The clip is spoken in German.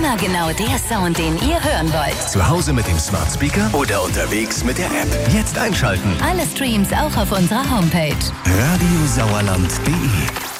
Immer genau der Sound, den ihr hören wollt. Zu Hause mit dem Smart Speaker oder unterwegs mit der App. Jetzt einschalten. Alle Streams auch auf unserer Homepage. Radiosauerland.de